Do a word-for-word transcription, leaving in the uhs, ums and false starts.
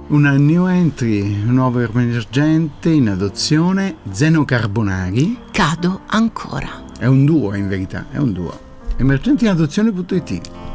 Una new entry, un nuovo emergente in adozione, Zeno Carbonari. Cado ancora. È un duo in verità, è un duo. emergenti in adozione punto it.